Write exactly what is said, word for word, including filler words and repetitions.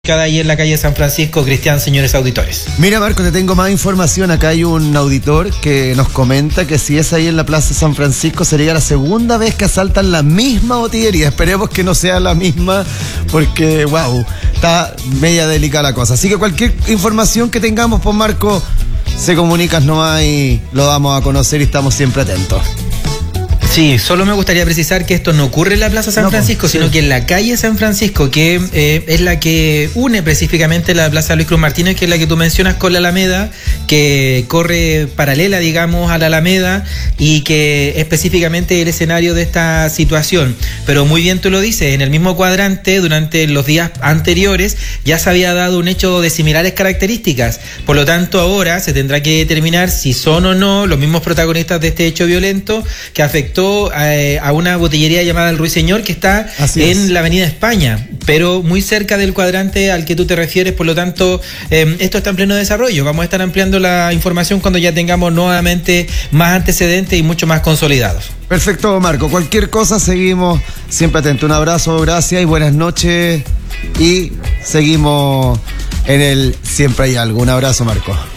Cada ahí en la calle San Francisco, Cristian, señores auditores. Mira, Marco, te tengo más información. Acá hay un auditor que nos comenta que si es ahí en la Plaza San Francisco sería la segunda vez que asaltan la misma botillería. Esperemos que no sea la misma porque, wow, está media delicada la cosa. Así que cualquier información que tengamos, pues Marco, se comunicas nomás y lo damos a conocer y estamos siempre atentos. Sí, solo me gustaría precisar que esto no ocurre en la Plaza San no, Francisco, pues, sino sí. que en la calle San Francisco, que eh, es la que une específicamente la Plaza Luis Cruz Martínez, que es la que tú mencionas, con la Alameda, que corre paralela, digamos, a la Alameda y que específicamente es el escenario de esta situación. Pero muy bien tú lo dices, en el mismo cuadrante, durante los días anteriores, ya se había dado un hecho de similares características. Por lo tanto, ahora se tendrá que determinar si son o no los mismos protagonistas de este hecho violento que afectó a una botillería llamada El Ruiseñor, que está Así en es. la Avenida España, pero muy cerca del cuadrante al que tú te refieres. Por lo tanto, eh, esto está en pleno desarrollo. Vamos a estar ampliando la información cuando ya tengamos nuevamente más antecedentes y mucho más consolidados. Perfecto, Marco. Cualquier cosa, seguimos siempre atentos. Un abrazo, gracias y buenas noches. Y seguimos en el Siempre Hay Algo. Un abrazo, Marco.